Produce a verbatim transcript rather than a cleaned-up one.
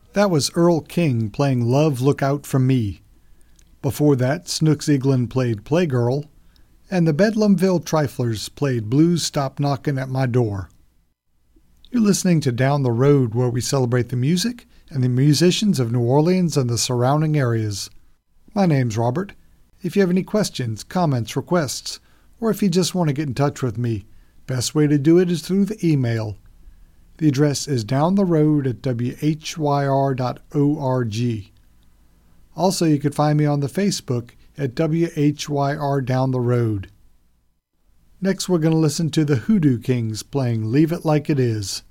That was Earl King playing Love Look Out For Me. Before that, Snooks Eaglin played Playgirl, and the Bedlamville Triflers played Blues Stop Knockin' at My Door. You're listening to Down the Road, where we celebrate the music and the musicians of New Orleans and the surrounding areas. My name's Robert. If you have any questions, comments, requests, or if you just want to get in touch with me, best way to do it is through the email. The address is downtheroad at w h y r dot org. Also, you can find me on the Facebook at W H Y R Down the Road. Next, we're going to listen to the Hoodoo Kings playing Leave It Like It Is.